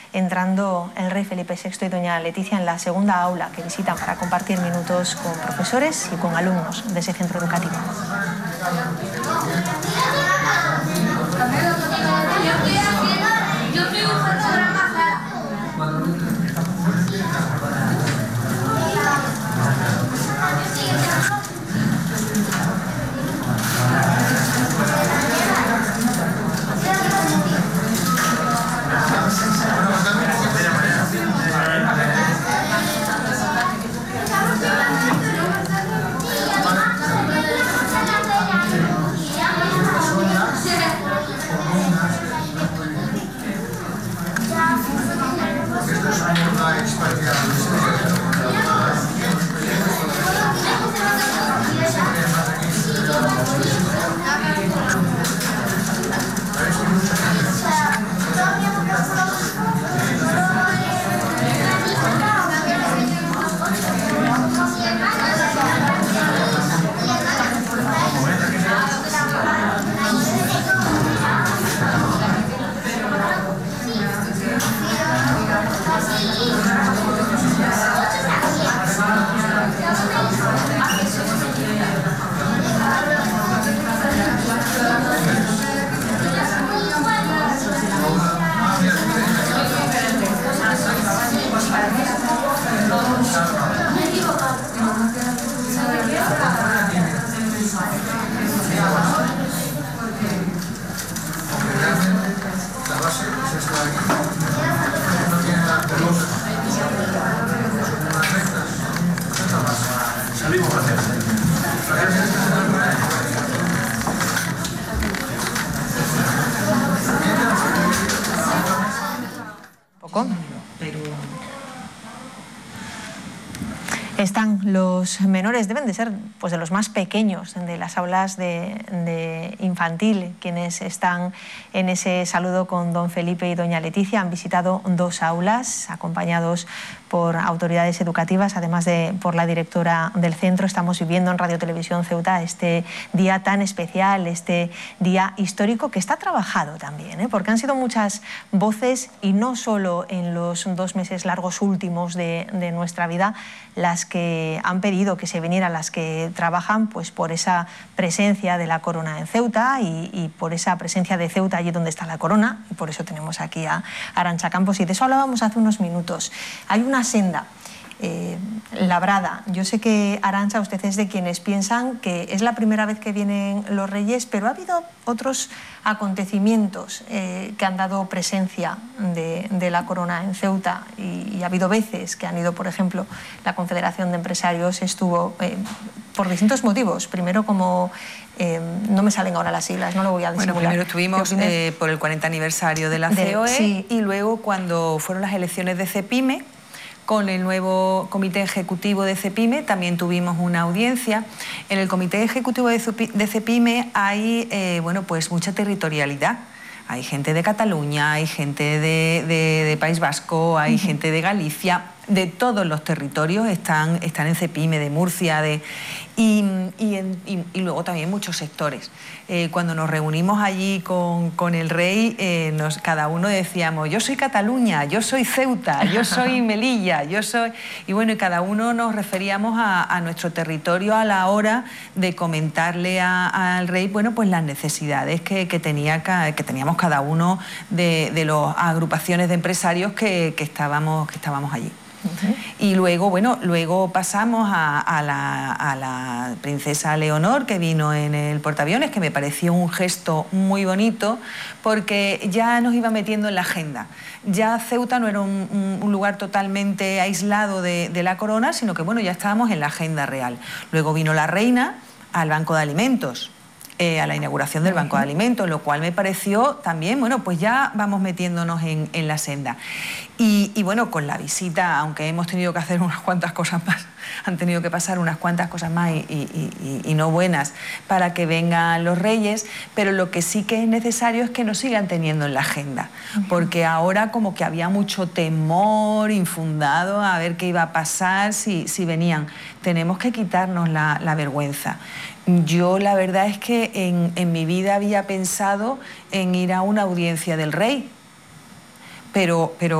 entrando el rey Felipe VI y doña Leticia en la segunda aula que visitan para compartir minutos con profesores y con alumnos de ese centro educativo. Están los menores, deben de ser pues de los más pequeños de las aulas de infantil, quienes están en ese saludo con don Felipe y doña Leticia. Han visitado 2 aulas acompañados por autoridades educativas, además de por la directora del centro. Estamos viviendo en Radio Televisión Ceuta este día tan especial, este día histórico que está trabajado también, porque han sido muchas voces y no solo en los 2 meses largos últimos de nuestra vida las que han pedido que se vinieran, las que trabajan pues por esa presencia de la corona en Ceuta y por esa presencia de Ceuta allí donde está la corona, y por eso tenemos aquí a Arantxa Campos, y de eso hablábamos hace unos minutos. Hay una senda labrada. Yo sé que, Arantxa, usted es de quienes piensan que es la primera vez que vienen los Reyes, pero ha habido otros acontecimientos que han dado presencia de la corona en Ceuta, y ha habido veces que han ido, por ejemplo, la Confederación de Empresarios estuvo por distintos motivos. Primero, como no me salen ahora las siglas, no lo voy a disimular. Bueno, primero estuvimos por el 40 aniversario de la COE, sí. Y luego cuando fueron las elecciones de CEPIME, con el nuevo comité ejecutivo de CEPIME también tuvimos una audiencia. En el comité ejecutivo de CEPIME hay bueno, pues mucha territorialidad. Hay gente de Cataluña, hay gente de País Vasco, hay gente de Galicia, de todos los territorios están en CEPIME, de Murcia, y luego también muchos sectores. Cuando nos reunimos allí con el rey, cada uno decíamos, yo soy Cataluña, yo soy Ceuta, yo soy Melilla, yo soy... Y bueno, y cada uno nos referíamos a nuestro territorio a la hora de comentarle al rey, bueno, pues las necesidades que teníamos cada uno de las agrupaciones de empresarios que estábamos allí. Y luego, bueno, luego pasamos a la princesa Leonor, que vino en el portaaviones, que me pareció un gesto muy bonito, porque ya nos iba metiendo en la agenda. Ya Ceuta no era un lugar totalmente aislado de la corona, sino que, bueno, ya estábamos en la agenda real. Luego vino la reina al Banco de Alimentos, a la inauguración del Banco de Alimentos, lo cual me pareció también, bueno, pues ya vamos metiéndonos en la senda. Y bueno, con la visita, aunque hemos tenido que hacer unas cuantas cosas más, han tenido que pasar unas cuantas cosas más y no buenas para que vengan los Reyes, pero lo que sí que es necesario es que nos sigan teniendo en la agenda, porque ahora como que había mucho temor infundado a ver qué iba a pasar si venían. Tenemos que quitarnos la vergüenza. Yo la verdad es que en mi vida había pensado en ir a una audiencia del rey, pero